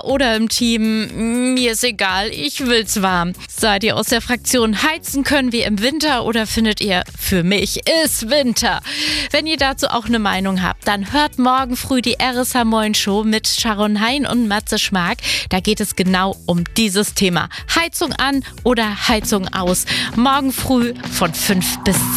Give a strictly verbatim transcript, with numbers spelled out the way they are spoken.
oder im Team, mir ist egal, ich will's warm. Seid ihr aus der Fraktion heizen können wir im Winter oder findet ihr, für mich ist Winter? Wenn ihr dazu auch eine Meinung habt, dann hört morgen früh die R S H Moin Show mit Sharon Hein und Matze Schmark. Da geht es genau um dieses Thema. Heizung an oder Heizung aus. Morgen früh von fünf bis zehn.